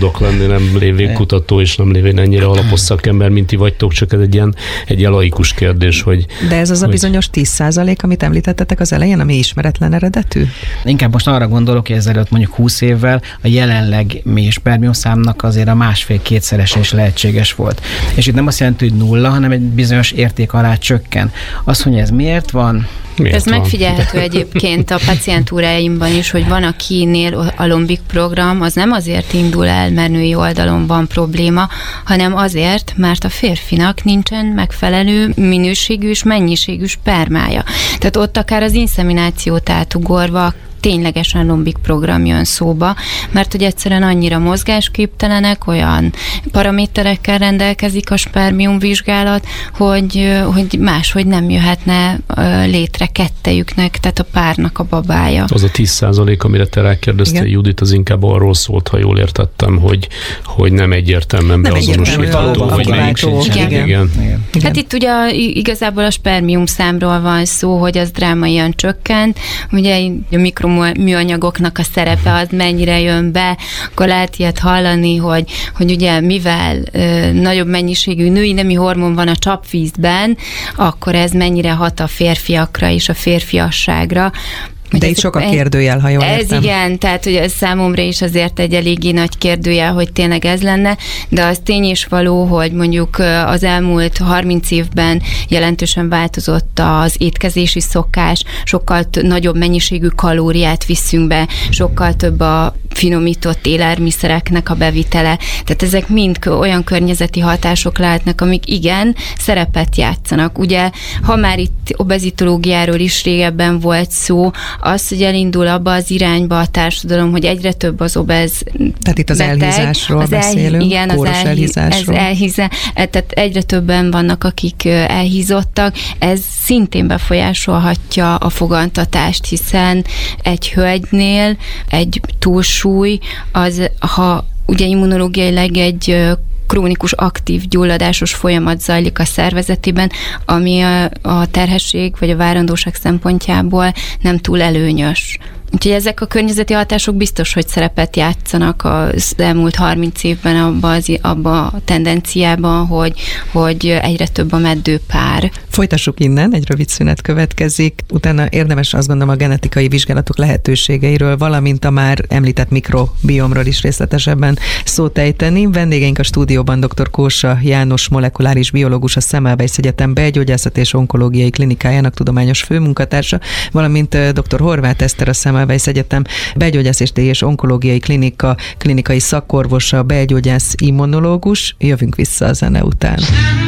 tudok lenni, nem lévén kutató, és nem lévén ennyire alapos szakember, mint ti vagytok, csak ez egy ilyen laikus kérdés, hogy... De ez az a bizonyos 10%, amit említettetek az elején, ami ismeretlen eredetű? Inkább most arra gondolok, hogy ezelőtt mondjuk 20 évvel a jelenleg mély spermiumszámnak azért a 1,5-2-szerese is lehetséges volt. És itt nem azt jelenti, hogy nulla, hanem egy bizonyos érték alá csökken. Az, hogy ez miért van? Ez megfigyelhető egyébként a pacientúráimban is, hogy van, akinél a lombik program, az nem azért indul el, mert női oldalon van probléma, hanem azért, mert a férfinak nincsen megfelelő minőségű és mennyiségű spermája. Tehát ott akár az inszeminációt átugorva ténylegesen lombik program jön szóba, mert hogy egyszerűen annyira mozgásképtelenek, olyan paraméterekkel rendelkezik a spermiumvizsgálat, hogy máshogy nem jöhetne létre kettejüknek, tehát a párnak a babája. Az a 10%, amire te rákérdeztél, Judit, az inkább arról szólt, ha jól értettem, hogy nem egyértelműen beazonosítható, hogy melyik sincs. Igen. Hát itt ugye igazából a spermium számról van szó, hogy az drámaian csökkent, ugye a mikroműanyagoknak a szerepe az mennyire jön be, akkor lehet ilyet hallani, hogy ugye mivel nagyobb mennyiségű női nemi hormon van a csapvízben, akkor ez mennyire hat a férfiakra és a férfiasságra. De itt sok a kérdőjel, ha jól értem. Ez igen, tehát hogy ez számomra is azért egy eléggé nagy kérdőjel, hogy tényleg ez lenne, de az tény is való, hogy mondjuk az elmúlt 30 évben jelentősen változott az étkezési szokás, sokkal nagyobb mennyiségű kalóriát viszünk be, sokkal több a finomított élelmiszereknek a bevitele. Tehát ezek mind olyan környezeti hatások lehetnek, amik igen, szerepet játszanak. Ugye, ha már itt obezitológiáról is régebben volt szó, az, hogy elindul abba az irányba a társadalom, hogy egyre több az obez Tehát itt az beteg, elhízásról beszélünk, igen, kóros elhízásról. Tehát egyre többen vannak, akik elhízottak. Ez szintén befolyásolhatja a fogantatást, hiszen egy hölgynél egy túlsúly, az, ha ugye immunológiailag egy krónikus aktív gyulladásos folyamat zajlik a szervezetében, ami a terhesség vagy a várandóság szempontjából nem túl előnyös. Úgyhogy ezek a környezeti hatások biztos, hogy szerepet játszanak az elmúlt 30 évben abba a tendenciában, hogy egyre több a meddőpár. Folytassuk innen, egy rövid szünet következik. Utána érdemes azt gondolom a genetikai vizsgálatok lehetőségeiről, valamint a már említett mikrobiomról is részletesebben szót ejteni. Vendégeink a stúdióban dr. Kósa János molekuláris biológus, a Semmelweis Egyetem belgyógyászat és onkológiai klinikájának tudományos főmunkatársa, valamint dr. Horváth Eszter, a Semmelweis Egyetem belgyógyászati és onkológiai klinika klinikai szakorvosa, belgyógyász immunológus. Jövünk vissza a zene után.